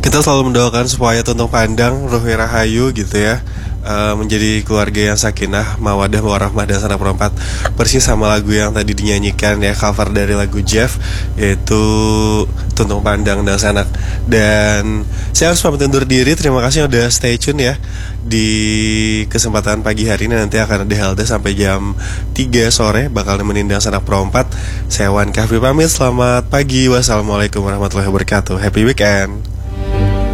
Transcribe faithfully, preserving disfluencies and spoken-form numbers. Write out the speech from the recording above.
Kita selalu mendoakan supaya Tuntung Pandang, Ruhi Rahayu gitu ya, uh, menjadi keluarga yang sakinah, mawadah, warahmah dan sanak perempat. Persis sama lagu yang tadi dinyanyikan ya, cover dari lagu Jeff, yaitu Tuntung Pandang dan Sanak. Dan saya harus pamit undur diri. Terima kasih udah stay tune ya. Di kesempatan pagi hari ini nanti akan ada Helda sampai jam tiga sore, bakal nemenin dan sanak perempat. Saya Wan Kahfi pamit, selamat pagi. Wassalamualaikum warahmatullahi wabarakatuh. Happy weekend.